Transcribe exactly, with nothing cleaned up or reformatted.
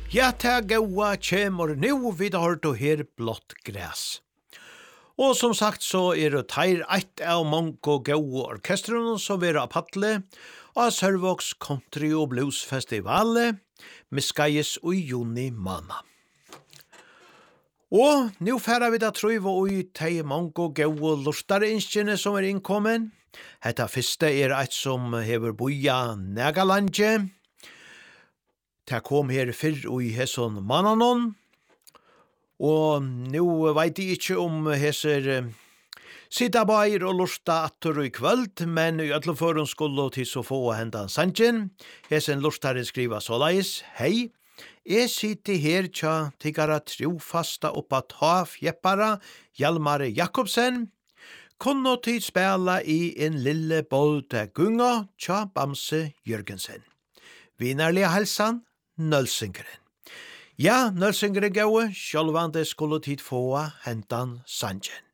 Ja, ta gaua kjemur nu vid hørt og her blått græs. Og som sagt så er det teir eit av mongo gaua orkestrene som er av Patle, og Sørvågs Country og Blues Festivale, med skajes og juni måned. Og nu færa vi da trøyva ui tei mongo gaua lortare innskjene som er innkommen. Hetta fyrste er eit som hever boia Negalanje. Det kom her fyrr og i hesson mannanon, og nu veit jeg ikkje om heser uh, sida bair og lorsta atter i kvöld, men i alle forum skulle til så få hendan sanjen. Hesen lorstaren skriva såleis: Hei, jeg sitter her tja tiggara trofasta oppa ta fjeppara Hjalmar Jakobsen, kunne til spela i en lille bolde gunga tja Bamse Jørgensen. Vinnerlige halsan, Nølsingeren. Ja, Nølsingeren gaue, sjálvande skulle tid få hentan sanjen.